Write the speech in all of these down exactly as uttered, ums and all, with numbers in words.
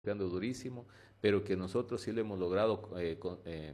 golpeando durísimo, pero que nosotros sí lo hemos logrado eh, con, eh,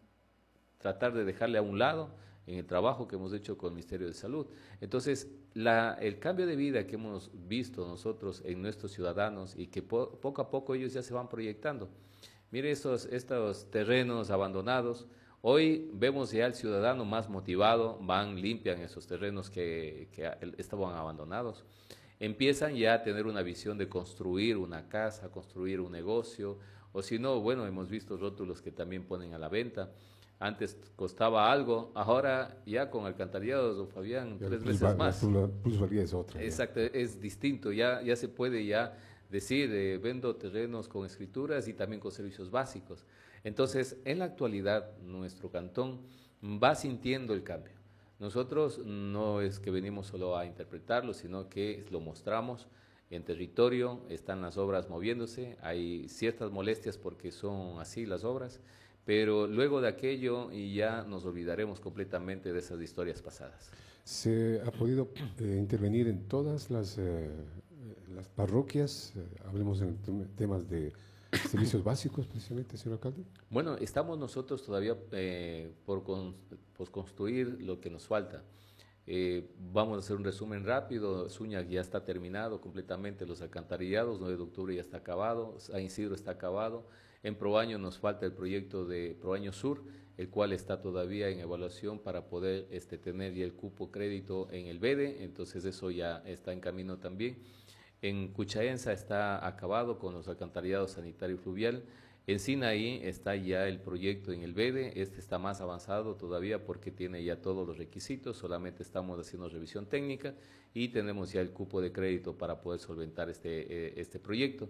tratar de dejarle a un lado en el trabajo que hemos hecho con el Ministerio de Salud. Entonces, la, el cambio de vida que hemos visto nosotros en nuestros ciudadanos y que po poco a poco ellos ya se van proyectando. Mire estos, estos terrenos abandonados. Hoy vemos ya al ciudadano más motivado, van, limpian esos terrenos que, que estaban abandonados. Empiezan ya a tener una visión de construir una casa, construir un negocio, o si no, bueno, hemos visto rótulos que también ponen a la venta. Antes costaba algo, ahora ya con alcantarillados, don Fabián, Ya la tres plusva- veces la más. plusva- plusvalía es otra. Ya. Exacto, es distinto, ya, ya se puede ya decir, eh, vendo terrenos con escrituras y también con servicios básicos. Entonces, en la actualidad, nuestro cantón va sintiendo el cambio. Nosotros no es que venimos solo a interpretarlo, sino que lo mostramos en territorio, están las obras moviéndose, hay ciertas molestias porque son así las obras, pero luego de aquello y ya nos olvidaremos completamente de esas historias pasadas. Se ha podido eh, intervenir en todas las, eh, las parroquias, eh, hablemos en tem- temas de servicios básicos, precisamente, señor alcalde. Bueno, estamos nosotros todavía eh, por, con, por construir lo que nos falta. Eh, vamos a hacer un resumen rápido. Zúñaga ya está terminado completamente, los alcantarillados, nueve de octubre ya está acabado, San Isidro está acabado. En Proaño nos falta el proyecto de Proaño Sur, el cual está todavía en evaluación para poder este, tener ya el cupo crédito en el B E D E, entonces eso ya está en camino también. En Cuchaenza está acabado con los alcantarillados sanitario y fluvial. En Sinaí está ya el proyecto en el B E D E, este está más avanzado todavía porque tiene ya todos los requisitos, solamente estamos haciendo revisión técnica y tenemos ya el cupo de crédito para poder solventar este, eh, este proyecto.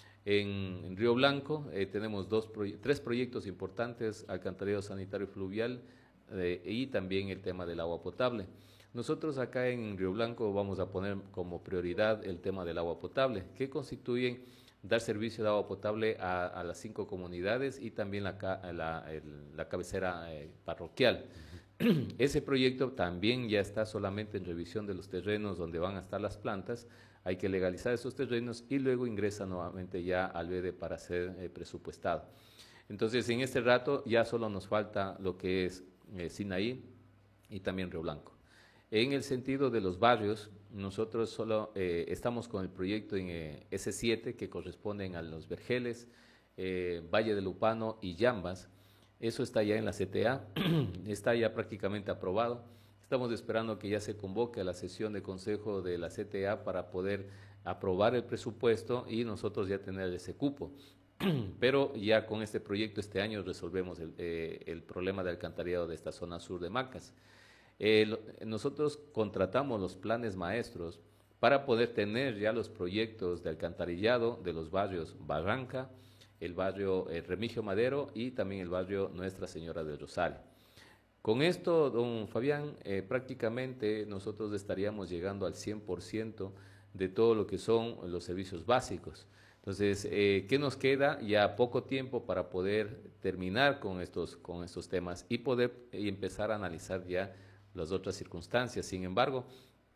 En, en Río Blanco eh, tenemos dos, tres proyectos importantes, alcantarillado sanitario y fluvial eh, y también el tema del agua potable. Nosotros acá en Río Blanco vamos a poner como prioridad el tema del agua potable, que constituyen dar servicio de agua potable a, a las cinco comunidades y también la, la, el, la cabecera eh, parroquial. Ese proyecto también ya está solamente en revisión de los terrenos donde van a estar las plantas, hay que legalizar esos terrenos y luego ingresa nuevamente ya al B E D E para ser eh, presupuestado. Entonces, en este rato ya solo nos falta lo que es eh, Sinaí y también Río Blanco. En el sentido de los barrios, nosotros solo eh, estamos con el proyecto en eh, ese siete que corresponden a los Vergeles, eh, Valle de Lupano y Llambas. Eso está ya en la C T A, está ya prácticamente aprobado. Estamos esperando que ya se convoque a la sesión de consejo de la C T A para poder aprobar el presupuesto y nosotros ya tener ese cupo. Pero ya con este proyecto este año resolvemos el, eh, el problema de alcantarillado de esta zona sur de Macas. Eh, nosotros contratamos los planes maestros para poder tener ya los proyectos de alcantarillado de los barrios Barranca, el barrio eh, Remigio Madero y también el barrio Nuestra Señora del Rosario. Con esto, don Fabián, eh, prácticamente nosotros estaríamos llegando al cien por ciento de todo lo que son los servicios básicos. Entonces, eh, ¿qué nos queda? Ya poco tiempo para poder terminar con estos, con estos temas y poder y empezar a analizar ya las otras circunstancias. Sin embargo,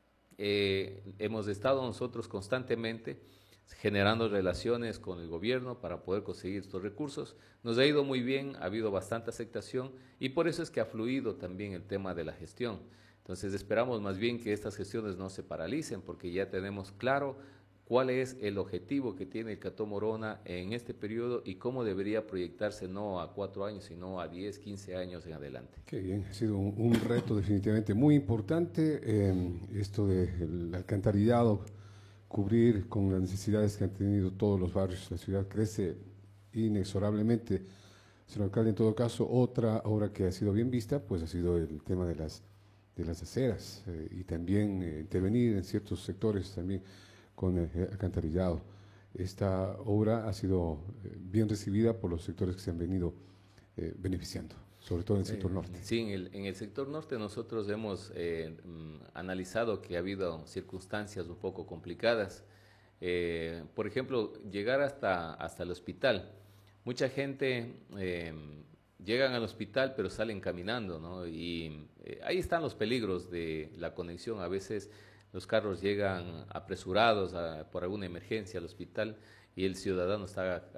eh, hemos estado nosotros constantemente generando relaciones con el gobierno para poder conseguir estos recursos. Nos ha ido muy bien, ha habido bastante aceptación y por eso es que ha fluido también el tema de la gestión. Entonces esperamos más bien que estas gestiones no se paralicen porque ya tenemos claro cuál es el objetivo que tiene el Cantón Morona en este periodo y cómo debería proyectarse no a cuatro años, sino a diez, quince años en adelante. Qué bien, ha sido un, un reto definitivamente muy importante, eh, esto del alcantarillado, cubrir con las necesidades que han tenido todos los barrios. La ciudad crece inexorablemente. Señor alcalde, en todo caso, otra obra que ha sido bien vista, pues ha sido el tema de las, de las aceras eh, y también eh, intervenir en ciertos sectores también con el alcantarillado. Esta obra ha sido eh, bien recibida por los sectores que se han venido eh, beneficiando, sobre todo en el sector Eh, norte. sí, en el, en el sector norte nosotros hemos eh, mm, analizado que ha habido circunstancias un poco complicadas. Eh, por ejemplo, llegar hasta, hasta el hospital. Mucha gente eh, llegan al hospital pero salen caminando, ¿no? Y eh, ahí están los peligros de la conexión. A veces los carros llegan apresurados a- por alguna emergencia al hospital y el ciudadano está